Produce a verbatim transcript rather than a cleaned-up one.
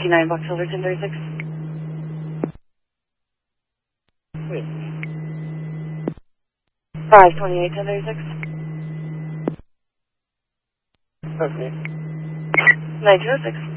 fifty-nine Box Silver, ten thirty-six. Wait. five twenty-eight, ten thirty-six. Okay. nineteen oh six.